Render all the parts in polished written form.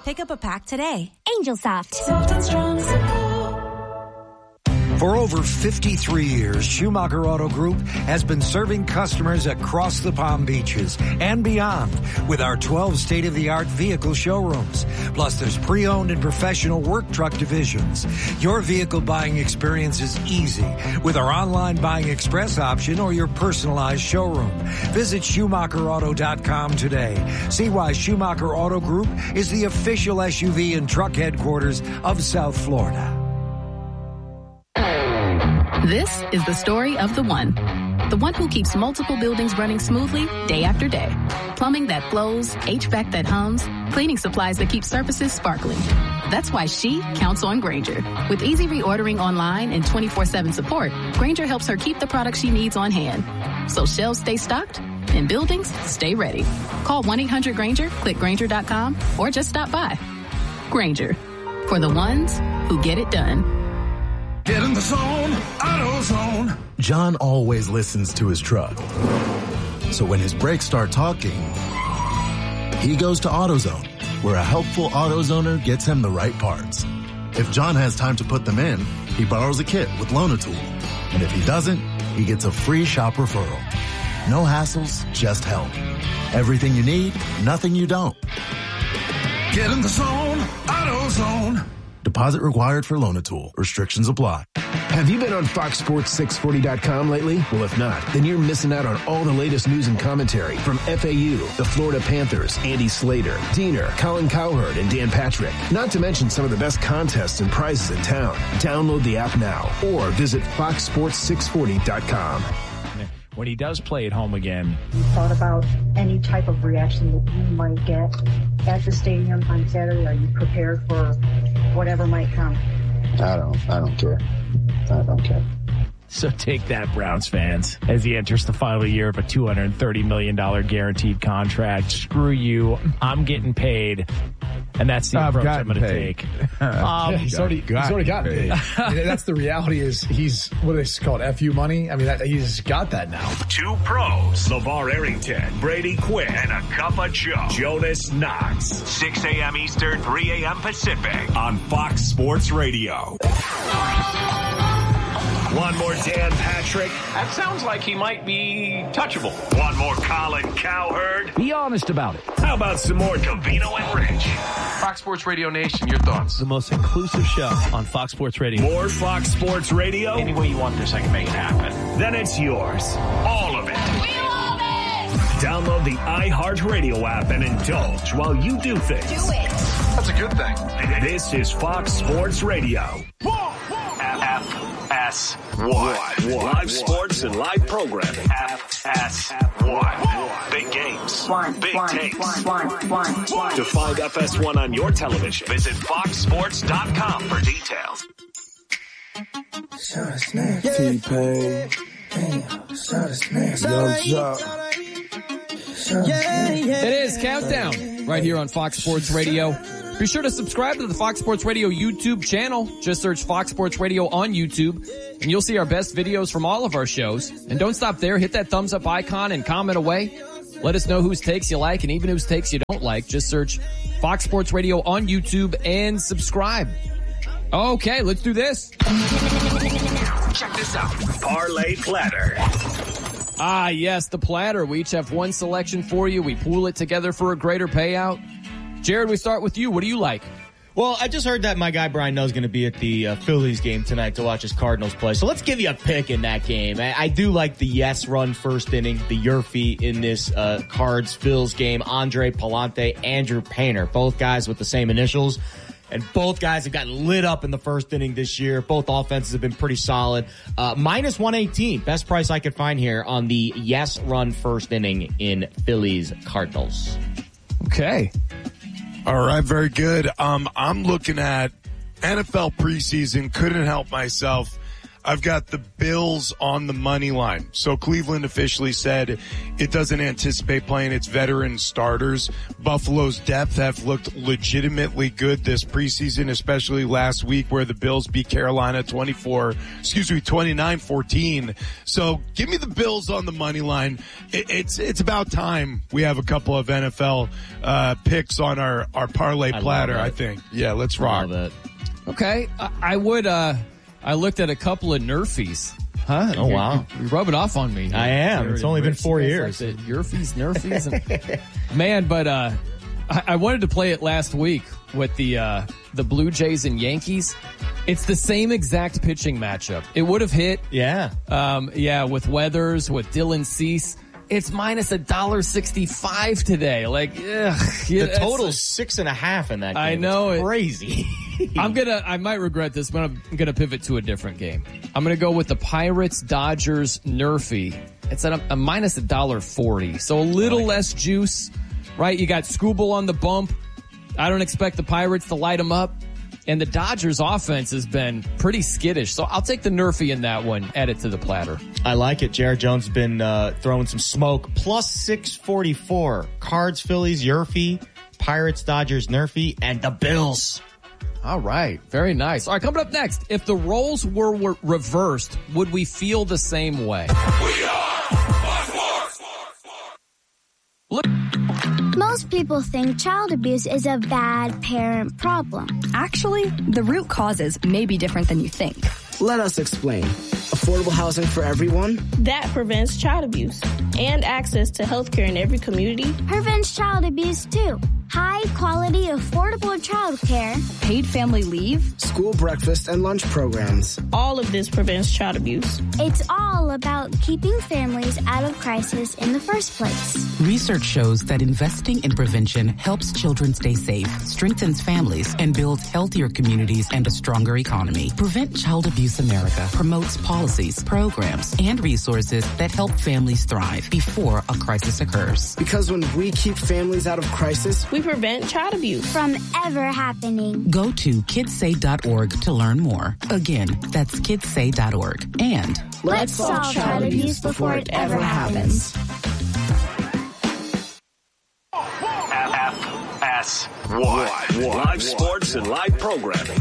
Pick up a pack today. Angel Soft. Soft and strong, simple. For over 53 years, Schumacher Auto Group has been serving customers across the Palm Beaches and beyond with our 12 state-of-the-art vehicle showrooms. Plus, there's pre-owned and professional work truck divisions. Your vehicle buying experience is easy with our online buying express option or your personalized showroom. Visit SchumacherAuto.com today. See why Schumacher Auto Group is the official SUV and truck headquarters of South Florida. This is the story of the one who keeps multiple buildings running smoothly day after day. Plumbing that flows, HVAC that hums, cleaning supplies that keep surfaces sparkling. That's why she counts on Grainger. With easy reordering online and 24/7 support, Grainger helps her keep the products she needs on hand. So shelves stay stocked and buildings stay ready. Call 1-800-GRAINGER, click Grainger.com, or just stop by. Grainger, for the ones who get it done. Get in the zone, AutoZone. John always listens to his truck. So when his brakes start talking, he goes to AutoZone, where a helpful AutoZoner gets him the right parts. If John has time to put them in, he borrows a kit with Loan-A-Tool. And if he doesn't, he gets a free shop referral. No hassles, just help. Everything you need, nothing you don't. Get in the zone, AutoZone. Deposit required for Loan-A-Tool. Restrictions apply. Have you been on FoxSports640.com lately? Well, if not, then you're missing out on all the latest news and commentary from FAU, the Florida Panthers, Andy Slater, Diener, Colin Cowherd, and Dan Patrick. Not to mention some of the best contests and prizes in town. Download the app now or visit FoxSports640.com. When he does play at home again. You thought about any type of reaction that you might get at the stadium on Saturday? Are you prepared for whatever might come? I don't care. I don't care. So take that, Browns fans, as he enters the final year of a $230 million guaranteed contract. Screw you. I'm getting paid. And that's the approach I'm going to take. He's already gotten paid. That's the reality is he's, what do they call it, FU money? I mean, he's got that now. Two pros, LeVar Arrington, Brady Quinn, and a cup of Joe, Jonas Knox. 6 a.m. Eastern, 3 a.m. Pacific on Fox Sports Radio. One more Dan Patrick. That sounds like he might be touchable. One more Colin Cowherd. Be honest about it. How about some more Covino and Rich? Fox Sports Radio Nation, your thoughts? The most inclusive show on Fox Sports Radio. More Fox Sports Radio? Any way you want this, I can make it happen. Then it's yours. All of it. We love it! Download the iHeartRadio app and indulge while you do things. Do it. That's a good thing. This is Fox Sports Radio. FS1. Live sports and live programming. FS1. Big games. Big takes. To find FS1 on your television, visit foxsports.com for details. Shot a snack. T-Pain. Damn. Shot a snack. Young Jock. It is Countdown right here on Fox Sports Radio. Be sure to subscribe to the Fox Sports Radio YouTube channel. Just search Fox Sports Radio on YouTube, and you'll see our best videos from all of our shows. And don't stop there. Hit that thumbs up icon and comment away. Let us know whose takes you like and even whose takes you don't like. Just search Fox Sports Radio on YouTube and subscribe. Okay, let's do this. Check this out. Parlay Platter. Ah, yes, the platter. We each have one selection for you. We pool it together for a greater payout. Jared, we start with you. What do you like? Well, I just heard that my guy Brian Noe's going to be at the Phillies game tonight to watch his Cardinals play. So let's give you a pick in that game. I do like the yes run first inning, the Yerfie in this Cards-Phils game. Andre Palante, Andrew Painter, both guys with the same initials. And both guys have gotten lit up in the first inning this year. Both offenses have been pretty solid. Minus 118, best price I could find here on the yes run first inning in Phillies Cardinals. Okay. All right, very good. I'm looking at NFL preseason. Couldn't help myself. I've got the Bills on the money line. So Cleveland officially said it doesn't anticipate playing its veteran starters. Buffalo's depth have looked legitimately good this preseason, especially last week where the Bills beat Carolina 29-14. So give me the Bills on the money line. It's about time we have a couple of NFL picks on our parlay platter, I think. Yeah, let's rock. Okay. I looked at a couple of Nerfies. Huh? Oh, wow. You're rubbing off on me. I am. It's only been 4 years. Like Nerfies. Man, but I wanted to play it last week with the Blue Jays and Yankees. It's the same exact pitching matchup. It would have hit. Yeah. With Weathers, with Dylan Cease. It's minus $1.65 today. Like, the total's 6.5 in that game. I know. It's crazy. I might regret this, but I'm gonna pivot to a different game. I'm gonna go with the Pirates Dodgers Nerfy. It's at a minus $1.40. So a little less juice, right? You got Skubal on the bump. I don't expect the Pirates to light them up. And the Dodgers offense has been pretty skittish. So I'll take the Nerfy in that one, add it to the platter. I like it. Jared Jones has been throwing some smoke. Plus 644. Cards, Phillies, Yerfy, Pirates, Dodgers, Nerfy, and the Bills. All right. Very nice. All right, coming up next. If the roles were reversed, would we feel the same way? We are Fox Sports. Look. Most people think child abuse is a bad parent problem. Actually, the root causes may be different than you think. Let us explain. Affordable housing for everyone? That prevents child abuse. And access to health care in every community. Prevents child abuse, too. High-quality, affordable child care. Paid family leave. School breakfast and lunch programs. All of this prevents child abuse. It's all about keeping families out of crisis in the first place. Research shows that investing in prevention helps children stay safe, strengthens families, and builds healthier communities and a stronger economy. Prevent Child Abuse America promotes policies, programs, and resources that help families thrive before a crisis occurs. Because when we keep families out of crisis, we prevent child abuse from ever happening. Go to kidssay.org to learn more. Again, that's kidssay.org. And let's solve child abuse before it ever happens. FS1. Live sports and live programming.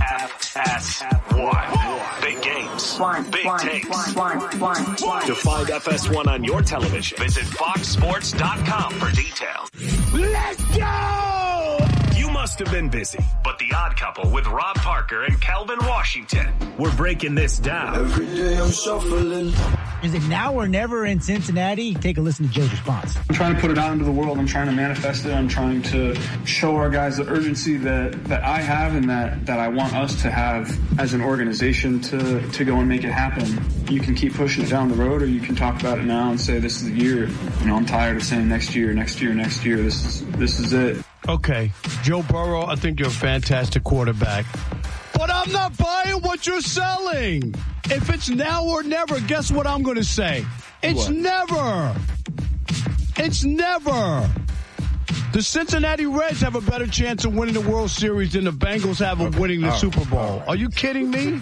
FS1. Big games. Big takes. To find FS1 on your television, visit foxsports.com for details. Let's go! You must have been busy, but The Odd Couple with Rob Parker and Kelvin Washington. We're breaking this down. Every day I'm shuffling. Is it now or never in Cincinnati? Take a listen to Joe's response. I'm trying to put it out into the world. I'm trying to manifest it. I'm trying to show our guys the urgency that I have and that I want us to have as an organization to go and make it happen. You can keep pushing it down the road, or you can talk about it now and say this is the year. You know, I'm tired of saying next year. This is it. Okay, Joe Burrow, I think you're a fantastic quarterback. But I'm not buying what you're selling. If it's now or never, guess what I'm going to say? It's never. It's never. The Cincinnati Reds have a better chance of winning the World Series than the Bengals have of winning the Super Bowl. Are you kidding me?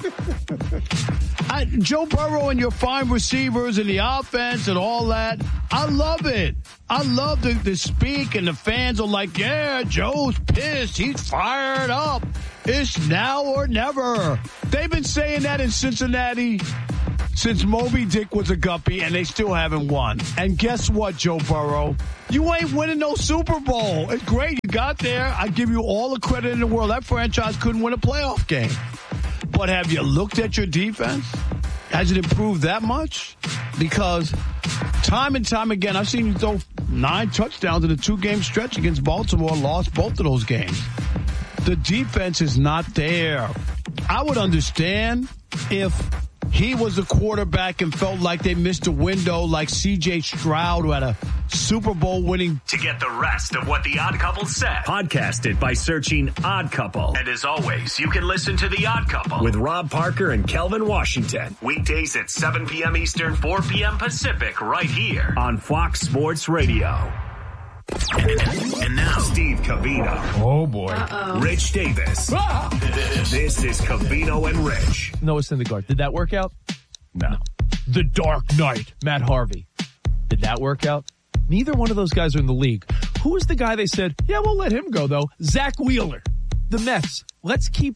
Joe Burrow and your fine receivers and the offense and all that, I love it. I love the speak, and the fans are like, yeah, Joe's pissed. He's fired up. It's now or never. They've been saying that in Cincinnati since Moby Dick was a guppy, and they still haven't won. And guess what, Joe Burrow? You ain't winning no Super Bowl. It's great. You got there. I give you all the credit in the world. That franchise couldn't win a playoff game. But have you looked at your defense? Has it improved that much? Because time and time again, I've seen you throw 9 touchdowns in a 2-game stretch against Baltimore, lost both of those games. The defense is not there. I would understand if he was the quarterback and felt like they missed a window, like C.J. Stroud, who had a Super Bowl winning. To get the rest of what The Odd Couple said, podcast it by searching Odd Couple. And as always, you can listen to The Odd Couple with Rob Parker and Kelvin Washington. Weekdays at 7 p.m. Eastern, 4 p.m. Pacific, right here on Fox Sports Radio. And now, Steve Covino. Oh, boy. Rich Davis. This is Covino and Rich. Noah Syndergaard. Did that work out? No. The Dark Knight, Matt Harvey. Did that work out? Neither one of those guys are in the league. Who was the guy they said, yeah, we'll let him go, though? Zach Wheeler. The Mets. Let's keep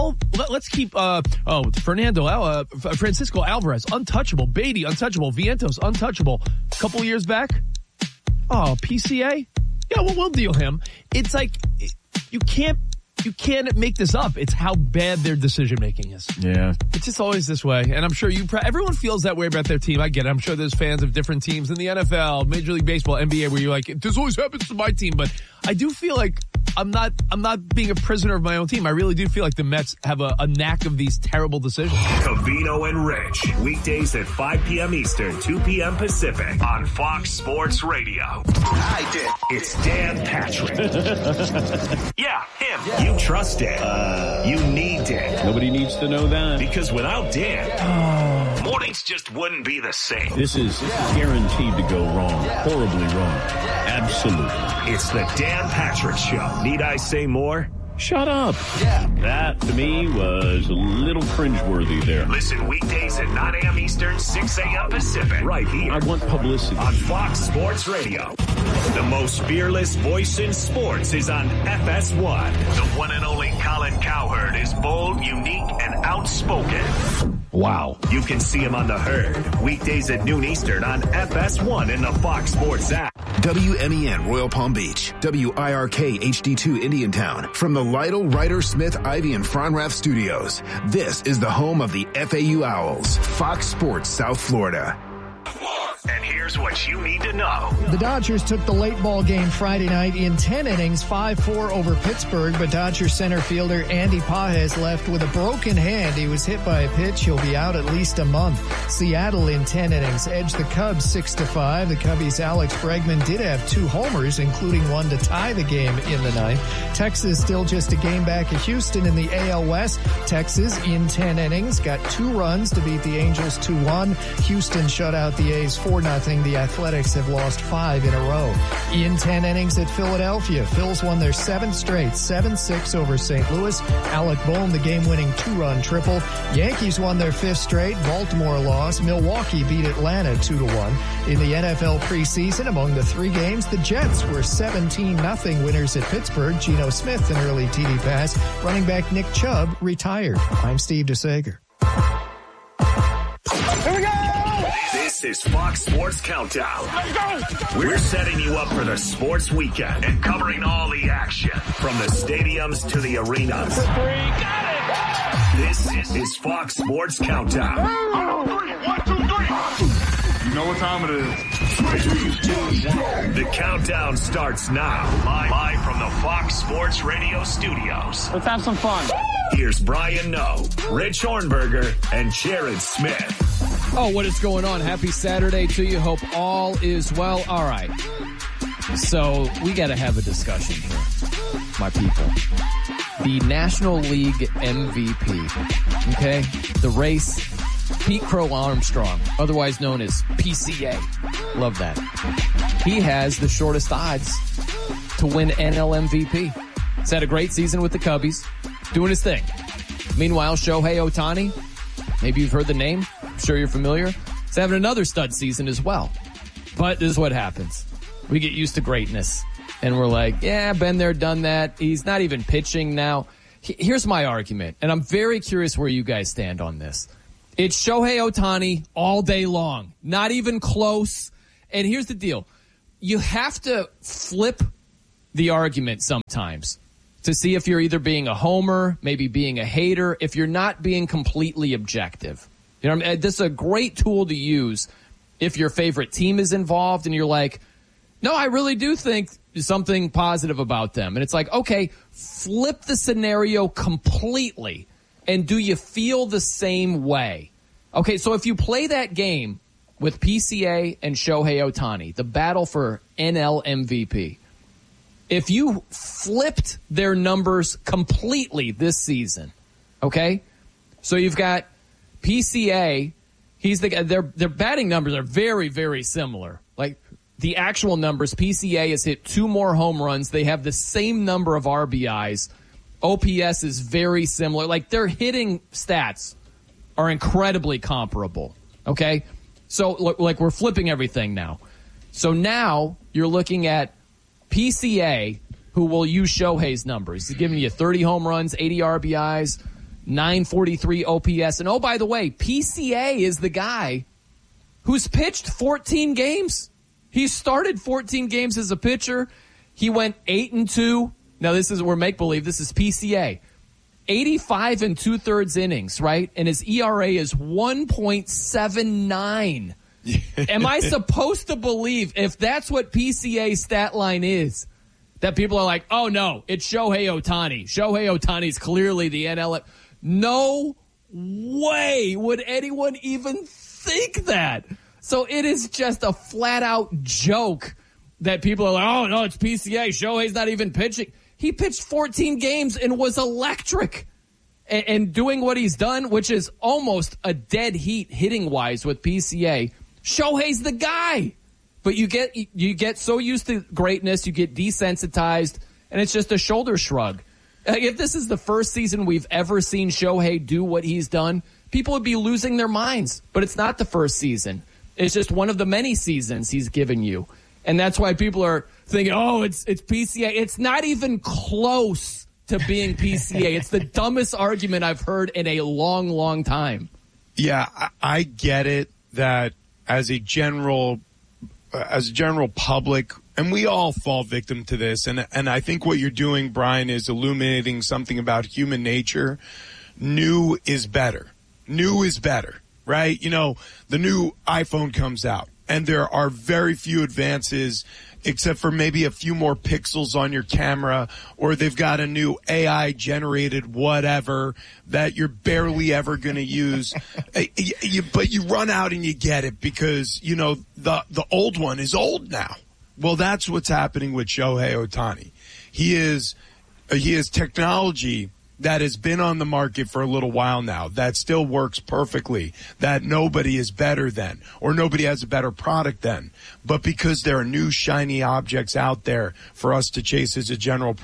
Francisco Alvarez, untouchable. Beatty, untouchable. Vientos, untouchable. A couple years back, PCA? Yeah, well, we'll deal him. It's like, you can't make this up. It's how bad their decision making is. Yeah. It's just always this way. And I'm sure everyone feels that way about their team. I get it. I'm sure there's fans of different teams in the NFL, Major League Baseball, NBA, where you're like, this always happens to my team. But I do feel like I'm not being a prisoner of my own team. I really do feel like the Mets have a knack of these terrible decisions. Covino and Rich, weekdays at 5 p.m. Eastern, 2 p.m. Pacific on Fox Sports Radio. I did. It's Dan Patrick. Yeah, him. Yeah. You trust Dan. You need Dan. Nobody needs to know that. Because without Dan, mornings just wouldn't be the same. This is guaranteed to go wrong. Horribly wrong. Absolutely. It's the Dan Patrick Show. Need I say more? Shut up. Yeah. That, to me, was a little cringeworthy there. Listen weekdays at 9 a.m. Eastern, 6 a.m. Pacific. Right here. I want publicity. On Fox Sports Radio. The most fearless voice in sports is on FS1. The one and only Colin Cowherd is bold, unique, and outspoken. Wow. You can see him on The Herd. Weekdays at noon Eastern on FS1 in the Fox Sports app. WMEN Royal Palm Beach. WIRK HD2 Indiantown. From the Lytle, Ryder, Smith, Ivy, and Fronrath studios. This is the home of the FAU Owls. Fox Sports South Florida. And here's what you need to know. The Dodgers took the late ball game Friday night in 10 innings, 5-4 over Pittsburgh, but Dodgers center fielder Andy Pages left with a broken hand. He was hit by a pitch. He'll be out at least a month. Seattle in 10 innings edged the Cubs 6-5. The Cubbies' Alex Bregman did have 2 homers, including one to tie the game in the ninth. Texas still just a game back of Houston in the AL West. Texas in 10 innings got 2 runs to beat the Angels 2-1. Houston shut out the A's 4-0. The Athletics have lost 5 in a row. In 10 innings at Philadelphia, Phils won their 7th straight, 7-6 over St. Louis. Alec Bohm, the game-winning 2-run triple. Yankees won their 5th straight. Baltimore lost. Milwaukee beat Atlanta 2-1. In the NFL preseason, among the 3 games, the Jets were 17-0 winners at Pittsburgh. Geno Smith, an early TD pass. Running back Nick Chubb retired. I'm Steve DeSager. Here we go! This is Fox Sports Countdown. Let's go! We're setting you up for the sports weekend and covering all the action from the stadiums to the arenas. Got it! This is Fox Sports Countdown. 1, 2, 3. You know what time it is. The countdown starts now. Live from the Fox Sports Radio studios. Let's have some fun. Here's Brian Noe, Rich Hornberger, and Jared Smith. Oh, what is going on? Happy Saturday to you. Hope all is well. All right. So we got to have a discussion here, my people. The National League MVP, okay? The race, Pete Crow Armstrong, otherwise known as PCA. Love that. He has the shortest odds to win NL MVP. He's had a great season with the Cubbies, doing his thing. Meanwhile, Shohei Ohtani, maybe you've heard the name. I'm sure you're familiar. He's having another stud season as well. But this is what happens. We get used to greatness. And we're like, yeah, been there, done that. He's not even pitching now. Here's my argument. And I'm very curious where you guys stand on this. It's Shohei Ohtani all day long. Not even close. And here's the deal. You have to flip the argument sometimes to see if you're either being a homer, maybe being a hater, if you're not being completely objective. You know, this is a great tool to use if your favorite team is involved and you're like, no, I really do think something positive about them. And it's like, okay, flip the scenario completely. And do you feel the same way? Okay, so if you play that game with PCA and Shohei Ohtani, the battle for NL MVP, if you flipped their numbers completely this season, okay? So you've got PCA, their batting numbers are very, very similar. Like the actual numbers, PCA has hit 2 more home runs. They have the same number of RBIs. OPS is very similar. Like their hitting stats are incredibly comparable. Okay? So, like, we're flipping everything now. So now you're looking at PCA, who will use Shohei's numbers. He's giving you 30 home runs, 80 RBIs, 943 OPS. And, oh, by the way, PCA is the guy who's pitched 14 games. He started 14 games as a pitcher. He went 8-2. Now, we're make-believe. This is PCA. 85 2/3 innings, right? And his ERA is 1.79. Am I supposed to believe, if that's what PCA's stat line is, that people are like, oh, no, it's Shohei Ohtani. Shohei Ohtani's clearly the NL. No way would anyone even think that. So it is just a flat-out joke that people are like, oh, no, it's PCA. Shohei's not even pitching. He pitched 14 games and was electric. And doing what he's done, which is almost a dead heat hitting-wise with PCA, Shohei's the guy. But you get so used to greatness, you get desensitized, and it's just a shoulder shrug. If this is the first season we've ever seen Shohei do what he's done, people would be losing their minds. But it's not the first season. It's just one of the many seasons he's given you. And that's why people are thinking, oh, it's PCA. It's not even close to being PCA. It's the dumbest argument I've heard in a long, long time. Yeah, I get it that as a general public, and we all fall victim to this, and I think what you're doing, Brian, is illuminating something about human nature. New is better. New is better, right? You know, the new iPhone comes out, and there are very few advances except for maybe a few more pixels on your camera, or they've got a new AI-generated whatever that you're barely ever going to use. But you run out and you get it because, you know, the old one is old now. Well, that's what's happening with Shohei Ohtani. He is technology that has been on the market for a little while now, that still works perfectly, that nobody is better than, or nobody has a better product than. But because there are new shiny objects out there for us to chase as a general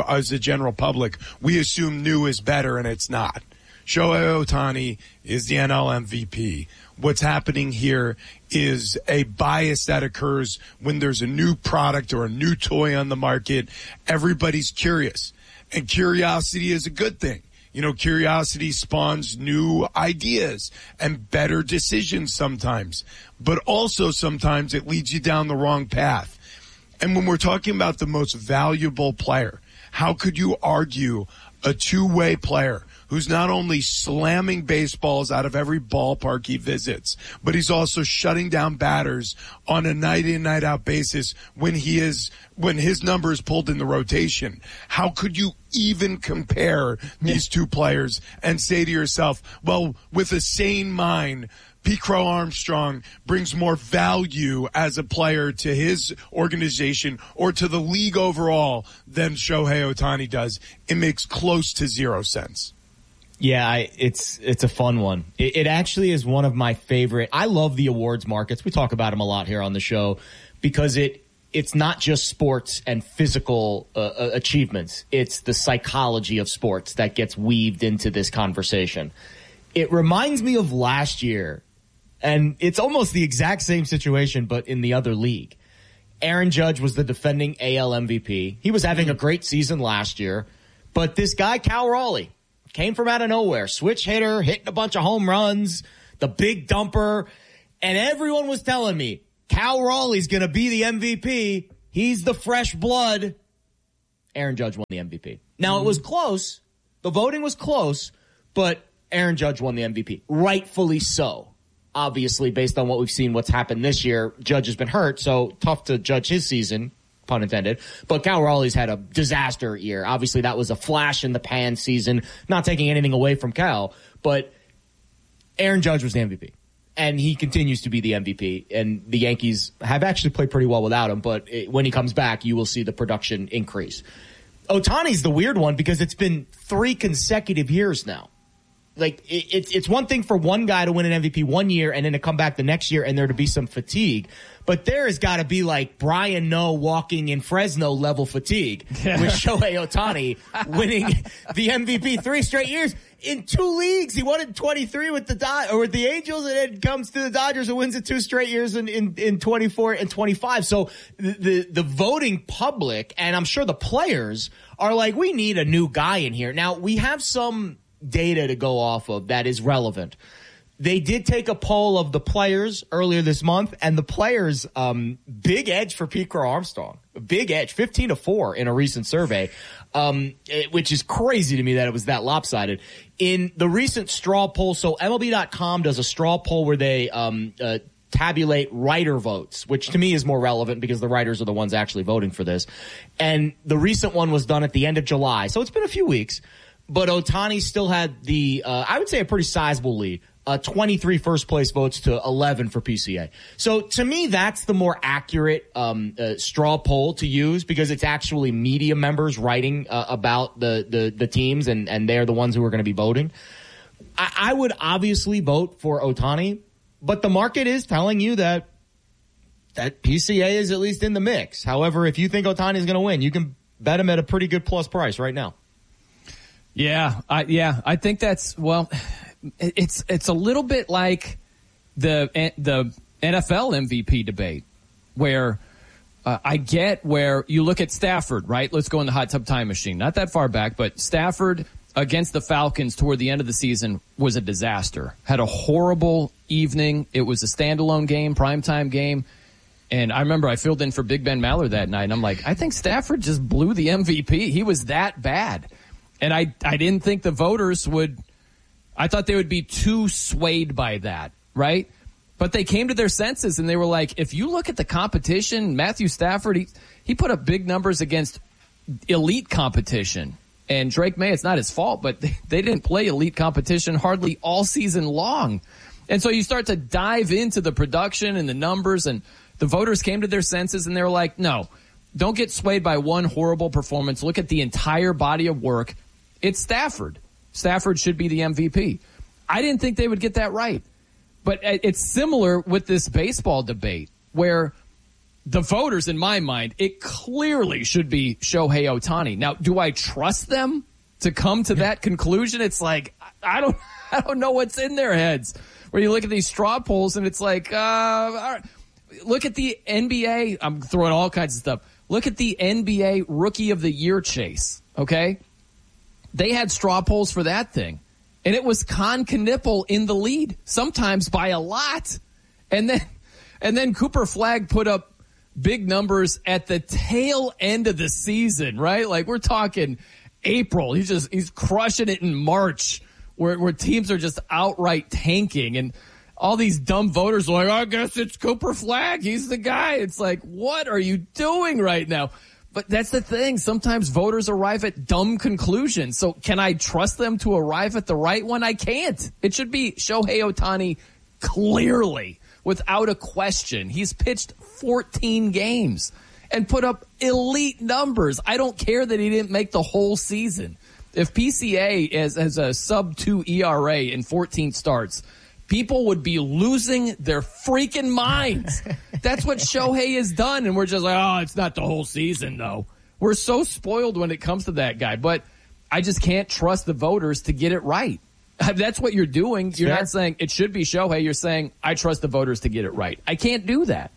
public, we assume new is better, and it's not. Shohei Ohtani is the NL MVP. What's happening here is a bias that occurs when there's a new product or a new toy on the market. Everybody's curious. And curiosity is a good thing. You know, curiosity spawns new ideas and better decisions sometimes. But also sometimes it leads you down the wrong path. And when we're talking about the most valuable player, how could you argue a two-way player who's not only slamming baseballs out of every ballpark he visits, but he's also shutting down batters on a night-in, night-out basis when his number is pulled in the rotation? How could you even compare these two players and say to yourself, well, with a sane mind, Pete Crow Armstrong brings more value as a player to his organization or to the league overall than Shohei Ohtani does? It makes close to zero sense. Yeah, it's a fun one. It actually is one of my favorite. I love the awards markets. We talk about them a lot here on the show because it's not just sports and physical achievements. It's the psychology of sports that gets weaved into this conversation. It reminds me of last year, and it's almost the exact same situation, but in the other league. Aaron Judge was the defending AL MVP. He was having a great season last year, but this guy, Cal Raleigh, came from out of nowhere, switch hitter, hitting a bunch of home runs, the big dumper, and everyone was telling me, Cal Raleigh's going to be the MVP. He's the fresh blood. Aaron Judge won the MVP. Now, it was close. The voting was close, but Aaron Judge won the MVP. Rightfully so. Obviously, based on what we've seen, what's happened this year, Judge has been hurt, so tough to judge his season, pun intended. But Cal Raleigh's had a disaster year. Obviously, that was a flash in the pan season, not taking anything away from Cal, but Aaron Judge was the MVP. And he continues to be the MVP. And the Yankees have actually played pretty well without him, but when he comes back, you will see the production increase. Ohtani's the weird one because it's been 3 consecutive years now it's one thing for one guy to win an MVP one year and then to come back the next year and there to be some fatigue. But there has got to be like Brian Noe walking in Fresno level fatigue with Shohei Ohtani winning the MVP 3 straight years. In 2 leagues, he won in 23 with the Angels, and then comes to the Dodgers and wins it 2 straight years in 24 and 25. So the voting public, and I'm sure the players, are like, we need a new guy in here. Now, we have some data to go off of that is relevant. They did take a poll of the players earlier this month, and the players, big edge for Pete Crow Armstrong. Big edge, 15-4 in a recent survey, which is crazy to me that it was that lopsided. In the recent straw poll, so MLB.com does a straw poll where they tabulate writer votes, which to me is more relevant because the writers are the ones actually voting for this. And the recent one was done at the end of July, so it's been a few weeks. But Ohtani still had the, I would say, a pretty sizable lead. 23 first-place votes to 11 for PCA. So to me, that's the more accurate straw poll to use because it's actually media members writing about the teams, and they're the ones who are going to be voting. I would obviously vote for Ohtani, but the market is telling you that PCA is at least in the mix. However, if you think Ohtani is going to win, you can bet him at a pretty good plus price right now. Yeah, I think that's, well, it's a little bit like the NFL MVP debate where I get where you look at Stafford, right? Let's go in the hot tub time machine. Not that far back, but Stafford against the Falcons toward the end of the season was a disaster. Had a horrible evening. It was a standalone game, primetime game. And I remember I filled in for Big Ben Maller that night, and I'm like, I think Stafford just blew the MVP. He was that bad. And I didn't think the voters would – I thought they would be too swayed by that, right? But they came to their senses, and they were like, if you look at the competition, Matthew Stafford, he put up big numbers against elite competition. And Drake May, it's not his fault, but they didn't play elite competition hardly all season long. And so you start to dive into the production and the numbers, and the voters came to their senses, and they were like, no, don't get swayed by one horrible performance. Look at the entire body of work. It's Stafford. Stafford should be the MVP. I didn't think they would get that right. But it's similar with this baseball debate where the voters, in my mind, it clearly should be Shohei Ohtani. Now, do I trust them to come to that conclusion? It's like, I don't know what's in their heads. Where you look at these straw polls and it's like, all right. Look at the NBA. I'm throwing all kinds of stuff. Look at the NBA Rookie of the Year chase, okay? They had straw polls for that thing. And it was Con Knippel in the lead, sometimes by a lot. And then Cooper Flagg put up big numbers at the tail end of the season, right? Like we're talking April. He's crushing it in March where teams are just outright tanking. And all these dumb voters are like, I guess it's Cooper Flagg. He's the guy. It's like, what are you doing right now? But that's the thing. Sometimes voters arrive at dumb conclusions. So can I trust them to arrive at the right one? I can't. It should be Shohei Ohtani clearly, without a question. He's pitched 14 games and put up elite numbers. I don't care that he didn't make the whole season. If PCA has a sub-2 ERA in 14 starts, people would be losing their freaking minds. That's what Shohei has done, and we're just like, oh, it's not the whole season, though. We're so spoiled when it comes to that guy, but I just can't trust the voters to get it right. That's what you're doing. You're not saying it should be Shohei. You're saying, I trust the voters to get it right. I can't do that.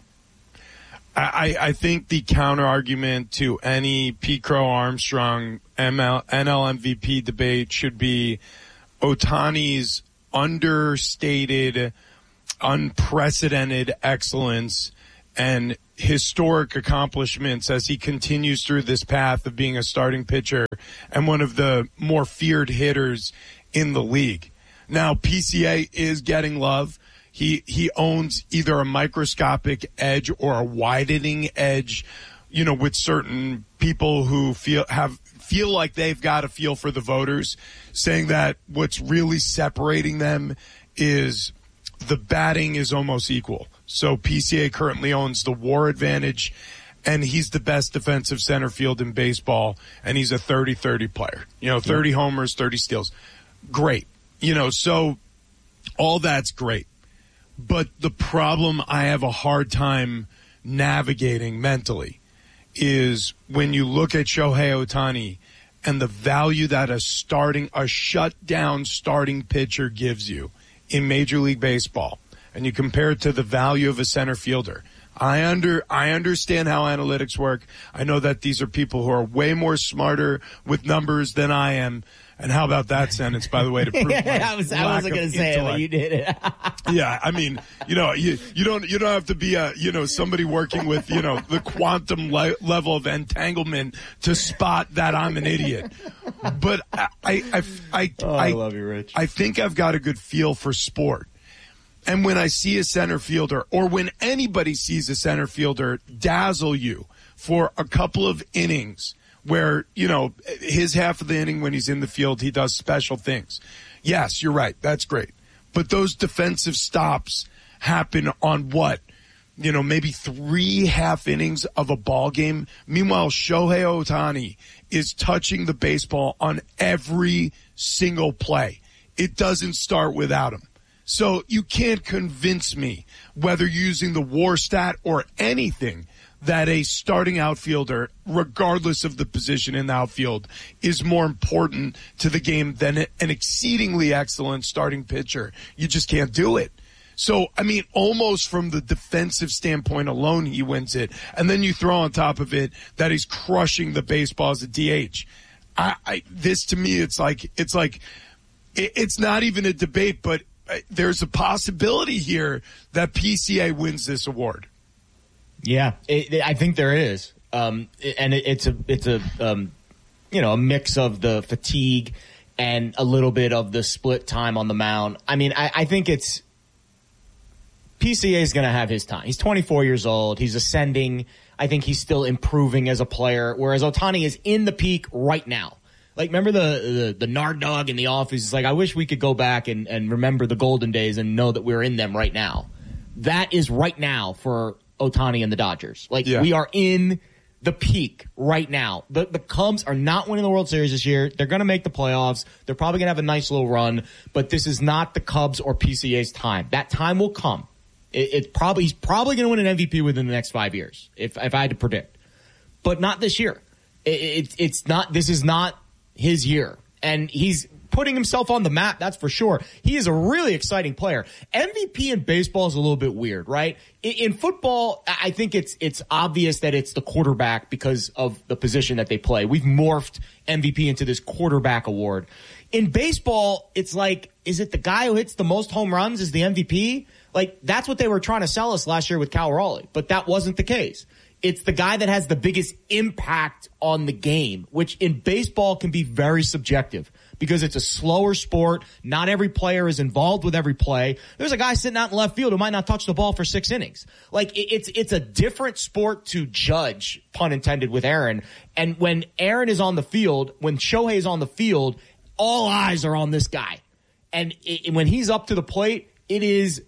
I think the counter-argument to any Pete Crow Armstrong NL MVP debate should be Ohtani's understated, unprecedented excellence and historic accomplishments as he continues through this path of being a starting pitcher and one of the more feared hitters in the league. Now, PCA is getting love. He owns either a microscopic edge or a widening edge, you know, with certain people who feel like they've got a feel for the voters, saying that what's really separating them is the batting is almost equal. So PCA currently owns the WAR advantage, and he's the best defensive center field in baseball, and he's a 30-30 player. You know, 30 homers, 30 steals. Great. So all that's great. But the problem I have a hard time navigating mentally is when you look at Shohei Ohtani and the value that a shutdown starting pitcher gives you in Major League Baseball, and you compare it to the value of a center fielder. I understand how analytics work. I know that these are people who are way more smarter with numbers than I am. And how about that sentence, by the way, to prove I wasn't going to say it, but you did it. Yeah, I mean, you don't have to be somebody working with, the quantum level of entanglement to spot that I'm an idiot. But I love you, Rich. I think I've got a good feel for sport. And when I see a center fielder, or when anybody sees a center fielder dazzle you for a couple of innings where, his half of the inning when he's in the field, he does special things. Yes, you're right. That's great. But those defensive stops happen on what? Maybe 3 half innings of a ball game. Meanwhile, Shohei Ohtani is touching the baseball on every single play. It doesn't start without him. So you can't convince me, whether using the WAR stat or anything, that a starting outfielder, regardless of the position in the outfield, is more important to the game than an exceedingly excellent starting pitcher. You just can't do it. So, I mean, almost from the defensive standpoint alone, he wins it. And then you throw on top of it that he's crushing the baseball as a DH. This to me, it's not even a debate, but there's a possibility here that PCA wins this award. Yeah, I think there is. And it's a mix of the fatigue and a little bit of the split time on the mound. I mean, I think it's PCA is going to have his time. He's 24 years old. He's ascending. I think he's still improving as a player, whereas Ohtani is in the peak right now. Like, remember the Nard Dog in The Office? It's like, I wish we could go back and remember the golden days and know that we're in them right now. That is right now for Ohtani and the Dodgers. We are in the peak right now. The Cubs are not winning the World Series this year. They're going to make the playoffs. They're probably going to have a nice little run, but this is not the Cubs or PCA's time. That time will come. He's probably going to win an MVP within the next 5 years, if I had to predict. But not this year. This is not his year. And he's putting himself on the map, that's for sure. He is a really exciting player. MVP in baseball is a little bit weird, right? In football, I think it's obvious that it's the quarterback because of the position that they play. We've morphed MVP into this quarterback award. In baseball, it's like, is it the guy who hits the most home runs is the MVP? Like, that's what they were trying to sell us last year with Cal Raleigh, but that wasn't the case. It's the guy that has the biggest impact on the game, which in baseball can be very subjective because it's a slower sport. Not every player is involved with every play. There's a guy sitting out in left field who might not touch the ball for 6 innings. Like, it's a different sport to judge, pun intended, with Aaron. And when Aaron is on the field, when Shohei is on the field, all eyes are on this guy. And when he's up to the plate, it is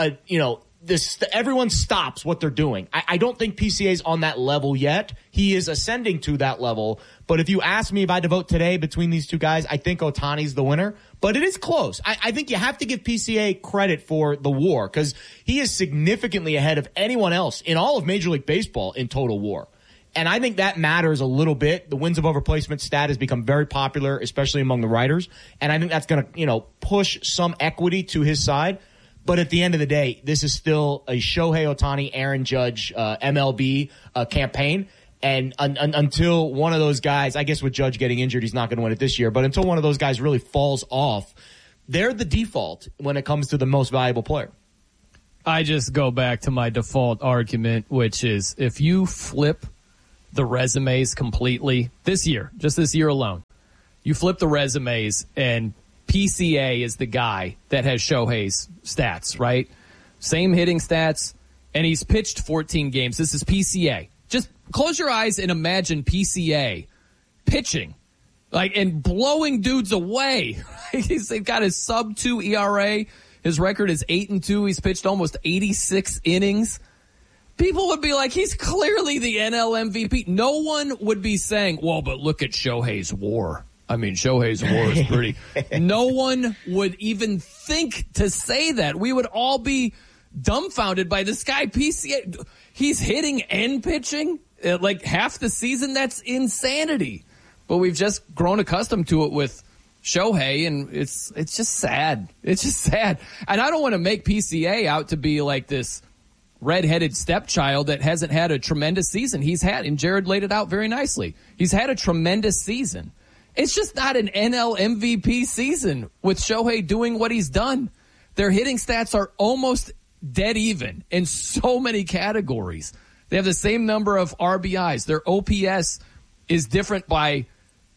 everyone stops what they're doing. I don't think PCA is on that level yet. He is ascending to that level. But if you ask me if I had to vote today between these two guys, I think Ohtani's the winner. But it is close. I think you have to give PCA credit for the WAR because he is significantly ahead of anyone else in all of Major League Baseball in total WAR. And I think that matters a little bit. The wins above replacement stat has become very popular, especially among the writers. And I think that's going to, push some equity to his side. But at the end of the day, this is still a Shohei Ohtani, Aaron Judge, MLB campaign. And until one of those guys, I guess with Judge getting injured, he's not going to win it this year. But until one of those guys really falls off, they're the default when it comes to the most valuable player. I just go back to my default argument, which is if you flip the resumes completely this year, just this year alone, you flip the resumes and PCA is the guy that has Shohei's stats, right? Same hitting stats, and he's pitched 14 games. This is PCA. Just close your eyes and imagine PCA pitching, and blowing dudes away. He's got his sub-2 ERA. His record is 8-2. He's pitched almost 86 innings. People would be like, he's clearly the NL MVP. No one would be saying, well, but look at Shohei's WAR. I mean, Shohei's war is pretty. No one would even think to say that. We would all be dumbfounded by this guy. PCA, he's hitting and pitching like half the season. That's insanity. But we've just grown accustomed to it with Shohei, and it's just sad. It's just sad. And I don't want to make PCA out to be like this redheaded stepchild that hasn't had a tremendous season. He's had, and Jared laid it out very nicely. He's had a tremendous season. It's just not an NL MVP season with Shohei doing what he's done. Their hitting stats are almost dead even in so many categories. They have the same number of RBIs. Their OPS is different by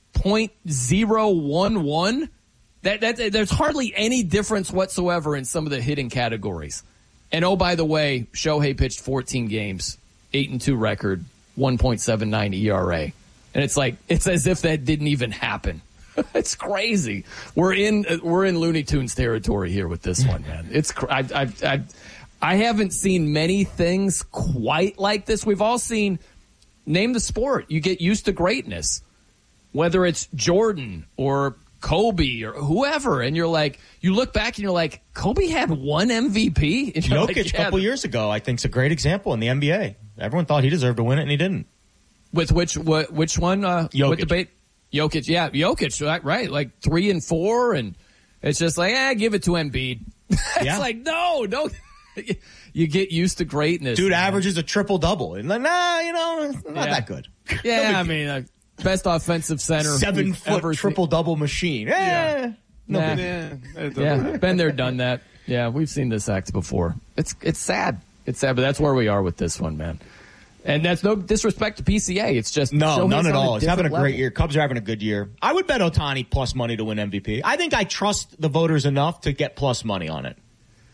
0.011. There's hardly any difference whatsoever in some of the hitting categories. And oh, by the way, Shohei pitched 14 games, 8-2 record, 1.79 ERA. And it's like, it's as if that didn't even happen. It's crazy. We're in Looney Tunes territory here with this one, man. It's I haven't seen many things quite like this. We've all seen, name the sport. You get used to greatness, whether it's Jordan or Kobe or whoever, and you're like, you look back and you're like, Kobe had one MVP? And Jokic like, a couple years ago, I think, is a great example in the NBA. Everyone thought he deserved to win it, and he didn't. With which one? Jokic. What debate? Jokic, yeah, Jokic, right? Like 3 and 4, and it's just like, give it to Embiid. It's like, no. You get used to greatness. Dude averages a triple-double. And like, not that good. Yeah, I mean, best offensive center. 7-foot triple-double machine. Been there, done that. Yeah, we've seen this act before. It's sad. It's sad, but that's where we are with this one, man. And that's no disrespect to PCA. It's just none at all. He's having a great year. Cubs are having a good year. I would bet Ohtani plus money to win MVP. I think I trust the voters enough to get plus money on it.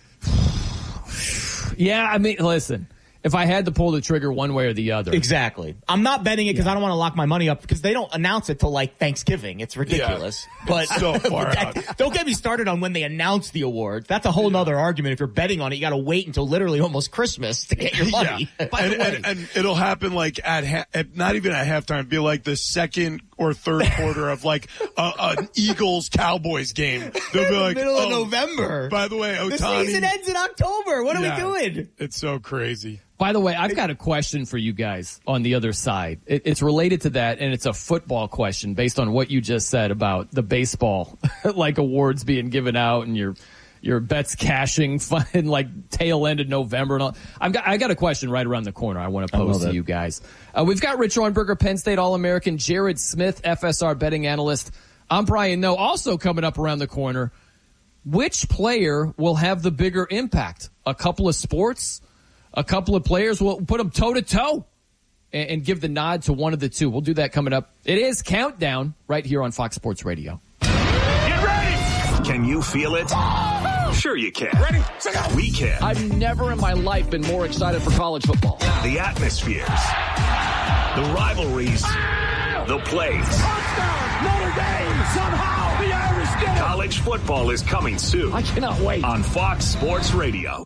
Yeah, I mean, listen. If I had to pull the trigger one way or the other. Exactly. I'm not betting it because I don't want to lock my money up because they don't announce it till like Thanksgiving. It's ridiculous. Yeah. But so far out. Don't get me started on when they announce the awards. That's a whole nother argument. If you're betting on it, you got to wait until literally almost Christmas to get your money. Yeah. And it'll happen like at not even at halftime, be like the second or third quarter of like an Eagles-Cowboys game. They'll be like, middle of November. By the way, Ohtani. The season ends in October. What are we doing? It's so crazy. By the way, I've got a question for you guys on the other side. It's related to that, and it's a football question based on what you just said about the baseball like awards being given out and your bets cashing in like tail end of November and all. I got a question right around the corner I want to pose to you guys. We've got Rich Ornberger, Penn State All-American, Jared Smith, FSR betting analyst. I'm Brian Noe, also coming up around the corner. Which player will have the bigger impact? A couple of sports? A couple of players will put them toe-to-toe and give the nod to one of the two. We'll do that coming up. It is Countdown right here on Fox Sports Radio. Get ready! Can you feel it? Sure you can. Ready? We can. I've never in my life been more excited for college football. The atmospheres. The rivalries. The plays. Touchdown! Notre Dame! Somehow the Irish get it! College football is coming soon. I cannot wait. On Fox Sports Radio.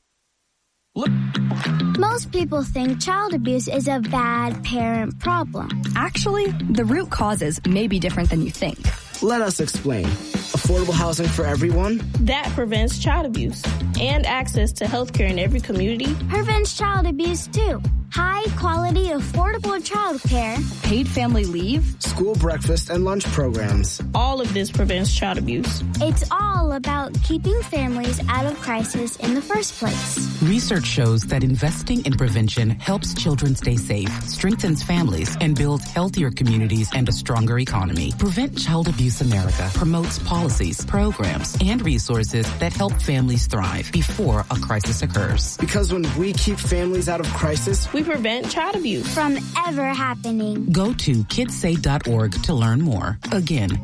Most people think child abuse is a bad parent problem. Actually, the root causes may be different than you think. Let us explain. Affordable housing for everyone? That prevents child abuse and access to health care in every community. Prevents child abuse, too. High quality, affordable child care. Paid family leave. School breakfast and lunch programs. All of this prevents child abuse. It's all about keeping families out of crisis in the first place. Research shows that investing in prevention helps children stay safe, strengthens families, and builds healthier communities and a stronger economy. Prevent Child Abuse America promotes policies, programs, and resources that help families thrive before a crisis occurs. Because when we keep families out of crisis, we prevent child abuse from ever happening. Go to kidsay.org to learn more. Again,